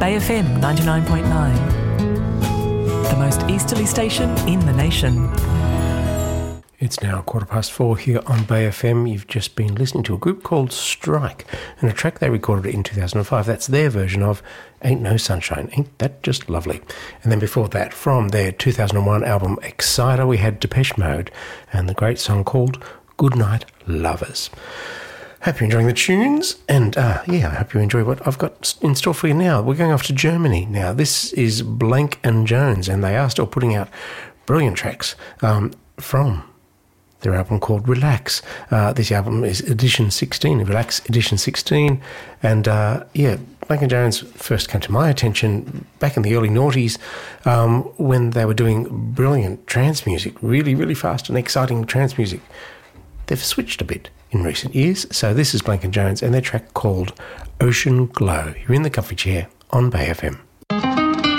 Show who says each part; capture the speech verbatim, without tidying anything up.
Speaker 1: Bay F M ninety-nine point nine, the most easterly station in the nation.
Speaker 2: It's now quarter past four here on Bay F M. You've just been listening to a group called Strike and a track they recorded in two thousand five. That's their version of Ain't No Sunshine. Ain't that just lovely? And then before that, from their two thousand one album Exciter, we had Depeche Mode and the great song called Goodnight Lovers. Hope you're enjoying the tunes, and uh, yeah, I hope you enjoy what I've got in store for you now. We're going off to Germany now. This is Blank and Jones, and they are still putting out brilliant tracks um, from their album called Relax. Uh, this album is edition sixteen, Relax edition sixteen, and uh, yeah, Blank and Jones first came to my attention back in the early noughties um, when they were doing brilliant trance music, really, really fast and exciting trance music. They've switched a bit in recent years, so this is Blank and Jones and their track called Ocean Glow. You're in the comfy chair on Bay F M.